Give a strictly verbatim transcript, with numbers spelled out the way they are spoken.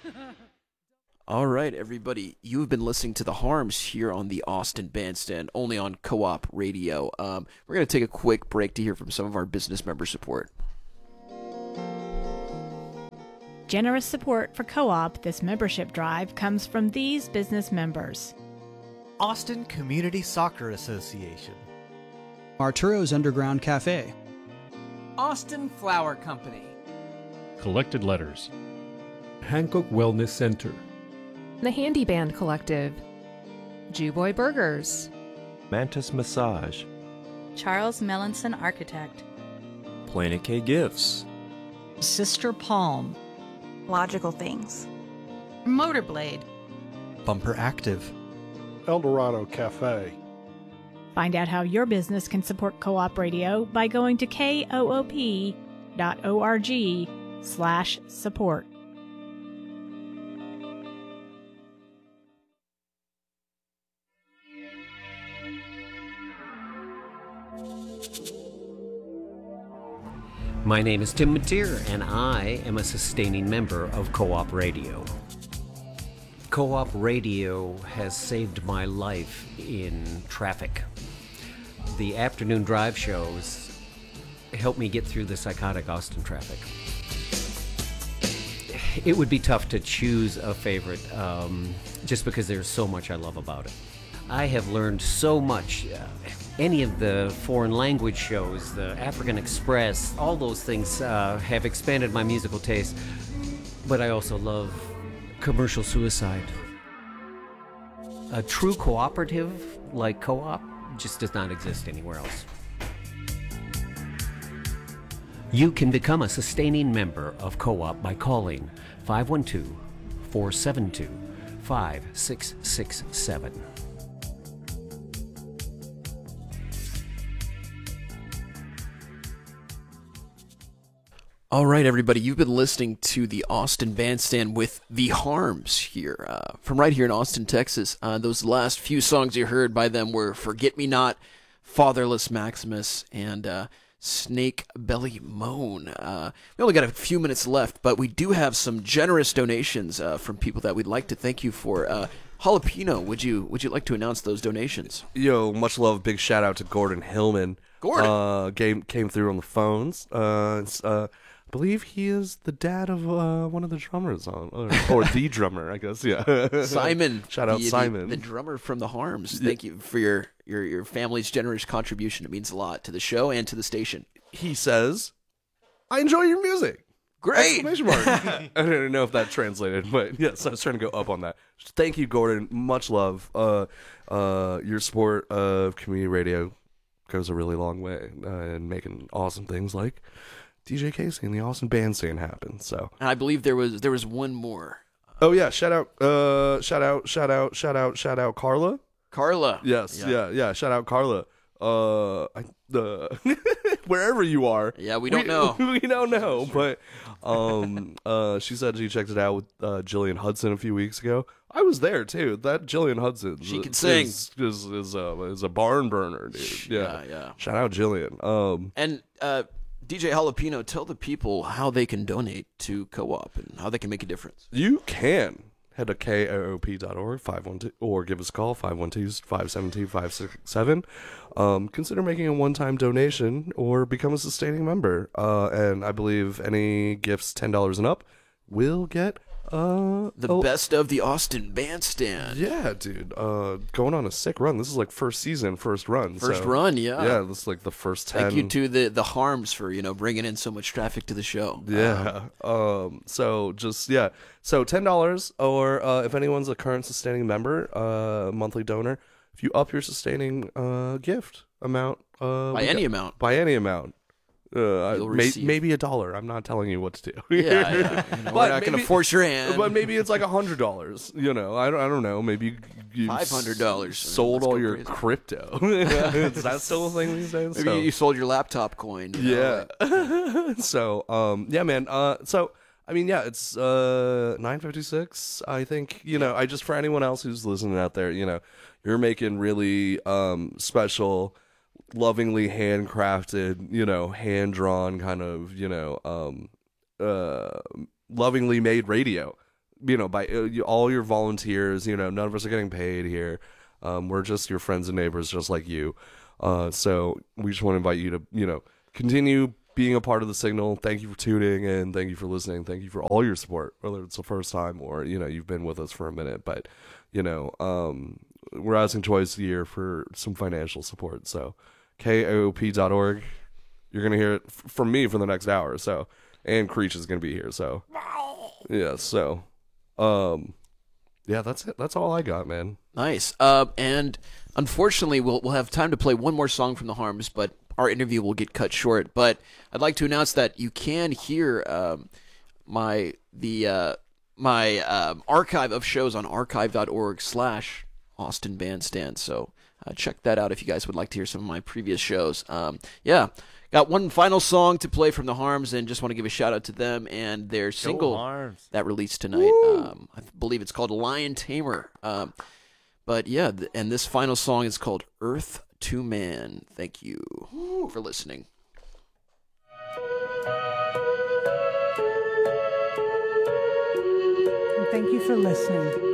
All right, everybody. You've been listening to The Harms here on the Austin Bandstand, only on Co-op Radio. Um, we're going to take a quick break to hear from some of our business member support. Generous support for Co-op this membership drive comes from these business members. Austin Community Soccer Association. Arturo's Underground Cafe. Austin Flower Company. Collected Letters. Hancock Wellness Center. The Handy Band Collective. Jewboy Burgers. Mantis Massage. Charles Melanson Architect. Planet K Gifts. Sister Palm. Logical Things. Motorblade. Bumper Active. Eldorado Cafe. Find out how your business can support Co-op Radio by going to koop dot org slash support. My name is Tim Mateer, and I am a sustaining member of Co-op Radio. Co-op Radio has saved my life in traffic. The afternoon drive shows help me get through the psychotic Austin traffic. It would be tough to choose a favorite um, just because there's so much I love about it. I have learned so much. Uh, any of the foreign language shows, the African Express, all those things uh, have expanded my musical taste. But I also love commercial suicide. A true cooperative like Co-op just does not exist anywhere else. You can become a sustaining member of Co-op by calling five one two, four seven two, five six six seven. All right, everybody, you've been listening to the Austin Bandstand with The Harms here, uh, from right here in Austin, Texas. Uh, those last few songs you heard by them were Forget Me Not, Fatherless Maximus, and uh, Snake Belly Moan. Uh, we only got a few minutes left, but we do have some generous donations uh, from people that we'd like to thank you for. Uh, Jalapeno, would you would you like to announce those donations? Yo, much love, big shout out to Gordon Hillman. Gordon uh, came came through on the phones. Uh, it's, uh, I believe he is the dad of uh, one of the drummers on, or, or the drummer, I guess. Yeah, Simon. Shout out the, Simon, the, the drummer from the Harms. Thank you for your, your your family's generous contribution. It means a lot to the show and to the station. He says, "I enjoy your music." Great! Exclamation mark. I don't know if that translated, but yes, I was trying to go up on that. Thank you, Gordon. Much love. Uh, uh, your support of community radio goes a really long way uh, in making awesome things like D J Casey and the Austin Bandstand happen. So, and I believe there was there was one more. Oh yeah! Shout out! Uh, shout out! Shout out! Shout out! Shout out! Carla. Carla. Yes. Yeah. Yeah. yeah. Shout out Carla. Uh, I, uh wherever you are. Yeah, we don't we, know. We don't know, but um, uh, she said she checked it out with uh, Jillian Hudson a few weeks ago. I was there too. That Jillian Hudson, she can sing. Is is, is a is a barn burner, dude. Yeah, yeah. yeah. Shout out Jillian. Um, and uh, D J Jalapeno, tell the people how they can donate to Co-op and how they can make a difference. You can. Head to K O O P dot org, five one two, or give us a call, five one two, five seven two, five six seven. Um, consider making a one-time donation or become a sustaining member. Uh, and I believe any gifts ten dollars and up will get uh, the oh, best of the Austin Bandstand. Yeah, dude. Uh, going on a sick run. This is like first season, first run. First so, run, yeah. Yeah, this is like the first ten. Thank you to the, the Harms for, you know, bringing in so much traffic to the show. Yeah. Um, um so just, yeah. So ten dollars, or uh, if anyone's a current sustaining member, uh, monthly donor, if you up your sustaining uh, gift amount. Uh, by any got, amount. By any amount. Uh, may, maybe a dollar. I'm not telling you what to do. yeah, yeah. You know, we're not going to force your hand. But maybe it's like a hundred dollars. You know, I don't. I don't know. Maybe you five hundred dollars. Sold all your crazy. Crypto. Is that still a thing these days? Maybe so. you sold your laptop coin. You know, yeah. Like. so, um, yeah, man. Uh, so. I mean, yeah, it's uh, nine fifty-six, I think. You know, I just, for anyone else who's listening out there, you know, you're making really um, special, lovingly handcrafted, you know, hand-drawn kind of, you know, um, uh, lovingly made radio. you know, by uh, you, all your volunteers, you know, none of us are getting paid here. Um, we're just your friends and neighbors, just like you. Uh, so we just want to invite you to, you know, continue being a part of the Signal. Thank you for tuning in. Thank you for listening. Thank you for all your support, whether it's the first time or, you know, you've been with us for a minute. But, you know, um, we're asking twice a year for some financial support. So K O O P dot org, you're going to hear it f- from me for the next hour. So, and Creech is going to be here. So, yeah, so, um, yeah, that's it. That's all I got, man. Nice. Uh, and unfortunately, we'll we'll have time to play one more song from the Harms, but our interview will get cut short. But I'd like to announce that you can hear um, my the uh, my um, archive of shows on archive dot org slash Austin Bandstand. So uh, check that out if you guys would like to hear some of my previous shows. Um, yeah. Got one final song to play from the Harms, and just want to give a shout out to them and their single Harms. that released tonight. Um, I believe it's called Lion Tamer. Um, but yeah, th- and this final song is called Earth to Man. Thank you for listening. And thank you for listening.